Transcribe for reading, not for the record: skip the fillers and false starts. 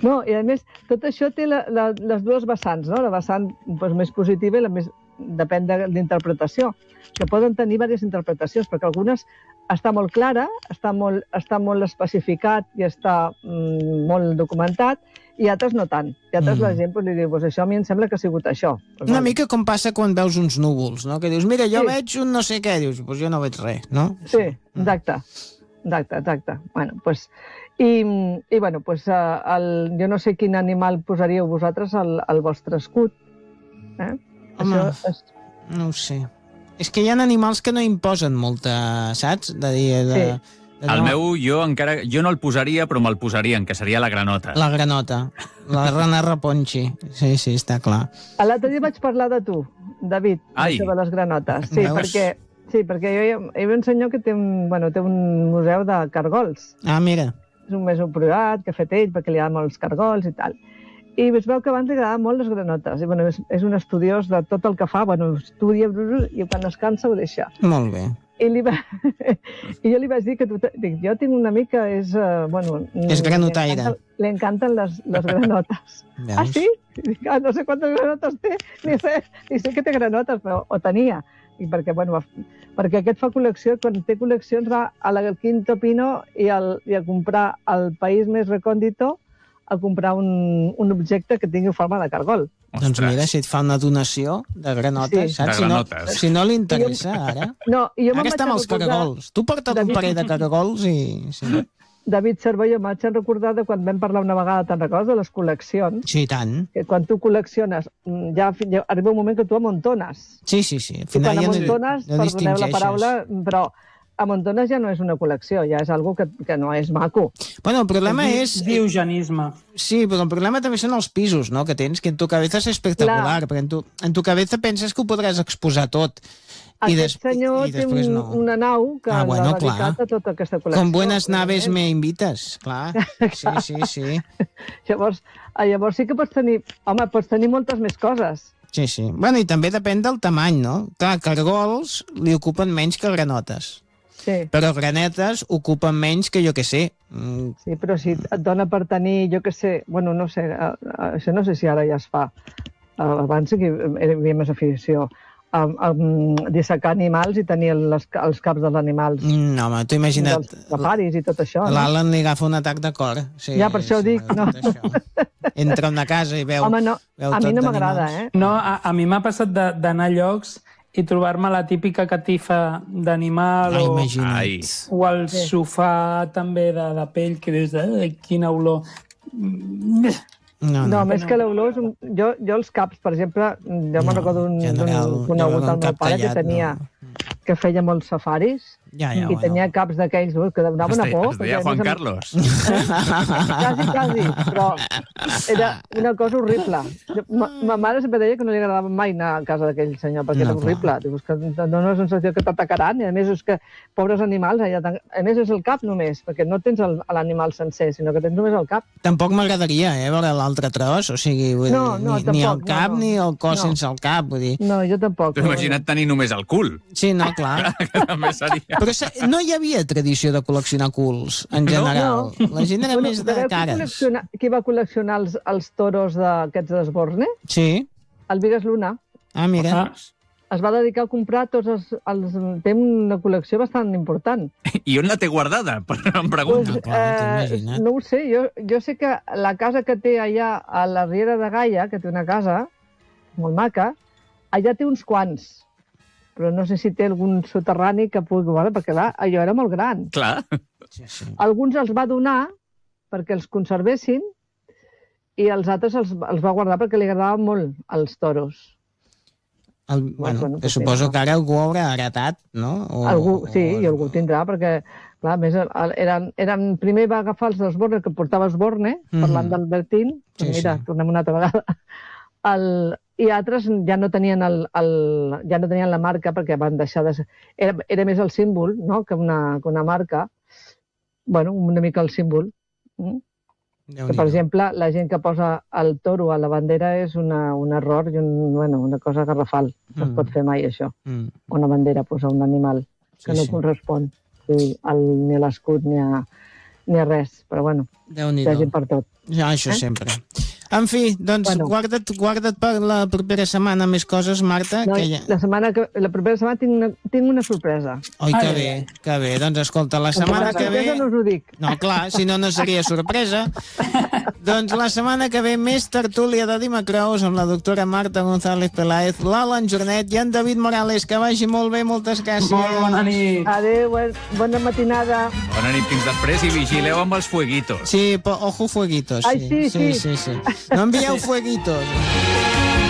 No, i a més, tot això té les dues vessants, no? La vessant més positiva i la més... depèn de l'interpretació, que poden tenir diverses interpretacions, perquè algunes està molt clara, està molt especificat i està molt documentat, i altres no tant. I altres la gent li diu, pues això a mi em sembla que ha sigut això. Pues una mica com passa quan veus uns núvols, no? Que dius, mira, jo veig un no sé què, dius, pues jo no veig res, no? Sí, exacte. Bueno, pues... I bueno, pues, jo no sé quin animal posaríeu vosaltres al vostre escut. Home, no ho sé. És que hi ha animals que no imposen molta, saps? De dir... El meu, jo no el posaria, però me'l posarien, que seria la granota. La granota. La rana reponxi. Sí, està clar. L'altre dia vaig parlar de tu, David, de les granotes. Sí, perquè jo hi ha un senyor que té un museu de cargols. Ah, mira. És un museu privat que ha fet ell perquè li agraden molt els cargols i tal. I es veu que abans li agradaven molt les granotes. I és un estudiós de tot el que fa. Estudia i quan es cansa ho deixa. Molt bé. I jo li vaig dir que jo tinc un amic que és... és granotaire. Li encanten les granotes. Veus? Ah, sí? No sé quantes granotes té, ni sé que té granotes, però ho tenia. I perquè aquest fa col·lecció, quan té col·leccions va a la Quinto Pino i a comprar al país més recòndito a comprar un objecte que tingui forma de cargol. Doncs mira, si et fa una donació de granotes, saps? De granotes. Si no li interessa, ara. Ara està amb els cargols. Tu porta't un parell de cargols i... Sí. David Cervelló, m'haig de recordar de quan vam parlar una vegada, te'n recordes, de les col·leccions? Sí, tant. Que quan tu col·lecciones, ja arriba un moment que tu amuntones. Sí. I quan amuntones, perdoneu la paraula, però amuntones ja no és una col·lecció, ja és algo que no és maco. Bueno, el problema és... Diogenisme. Sí, però el problema també són els pisos, no?, que tens, que en tu cabeza és espectacular, perquè en tu cabeza penses que ho podràs exposar tot. Aquest senyor té una nau que l'ha dedicat a tota aquesta col·lecció. Com buenas naves me invites, clar. Sí. Llavors sí que pots tenir moltes més coses. Sí. Bueno, i també depèn del tamany, no? Clar, cargols li ocupen menys que granotes. Sí. Però granetes ocupen menys que jo que sé. Sí, però si et dona per tenir, jo que sé, no sé, això no sé si ara ja es fa. Abans hi havia més afició a dissecar animals i tenir els caps dels animals. No, home, t'ho imagina't. Dels safaris i tot això. L'Alan li agafa un atac de cor. Sí, ja, per això ho dic. No. Entra a una casa i veu... Home, no, a mi no m'agrada, No, a mi m'ha passat d'anar a llocs i trobar-me la típica catifa d'animal o el sofà també de pell que dius, quina olor. No, més que l'olor, jo els caps, per exemple, jo me'n recordo d'un conegut del meu pare que feia molts safaris i tenia caps d'aquells que donaven una por. Es deia Juan Carlos. Quasi, però era una cosa horrible. Ma mare sempre deia que no li agradava mai anar a casa d'aquell senyor, perquè era horrible. Dius que dona la sensació que t'atacaran, i a més és que, pobres animals, a més és el cap només, perquè no tens l'animal sencer, sinó que tens només el cap. Tampoc m'agradaria, veure l'altre tros, o sigui, ni el cap ni el cos sense el cap, vull dir. No, jo tampoc. T'ho imagina't tenir només el cul. Sí, no, clar. Que també seria... Però no hi havia tradició de col·leccionar culs, en general. La gent era més de cares. Qui va col·leccionar els toros d'aquests d'Esborne? Sí. El Vigas Luna. Ah, mira. Es va dedicar a comprar tots els... Té una col·lecció bastant important. I on la té guardada? Em pregunto. No ho sé, jo sé que la casa que té allà a la Riera de Gaia, que té una casa molt maca, allà té uns quants. Però no sé si té algun soterrani que pugui guardar, perquè allò era molt gran. Clar. Alguns els va donar perquè els conservessin i els altres els va guardar perquè li agradaven molt els toros. Suposo que ara algú haurà heretat, no? Sí, algú tindrà, perquè clar, més primer va agafar els d'Esborne, que portava Esborne, parlant d'Albertín, mira, tornem una altra vegada, i altres ja no tenien la marca perquè van deixar de ser... Era més el símbol, no?, que una marca. Bueno, una mica el símbol. Que, per exemple, la gent que posa el toro a la bandera és un error i una cosa garrafal. No es pot fer mai, això. Una bandera, posar un animal que no correspon ni a l'escut ni ni a res, però bueno, hi ha gent per tot. Ja, això sempre. En fi, doncs guarda't per la propera setmana més coses, Marta. No, la propera setmana tinc una sorpresa. Oi, que bé. Doncs escolta, la setmana que ve... La sorpresa no us ho dic. No, clar, si no, no seria sorpresa. Doncs la setmana que ve més tertúlia de Dimecrous amb la doctora Marta González Peláez, l'Alan Jornet i en David Morales. Que vagi molt bé, moltes gràcies. Molt bona nit. Adéu, bona matinada. Bona nit fins després i vigileu amb els fueguitos. Sí, ojo fueguitos. Ai, sí. No envieu fueguitos.